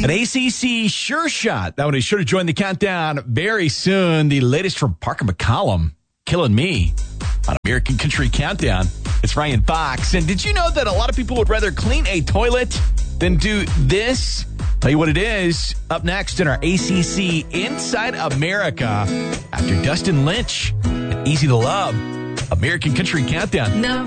An ACC sure shot. That one is sure to join the countdown very soon. The latest from Parker McCollum, Killing Me on American Country Countdown. It's Ryan Fox. And did you know that a lot of people would rather clean a toilet than do this? Tell you what it is up next in our ACC Inside America after Dustin Lynch and Easy to Love. American Country Countdown.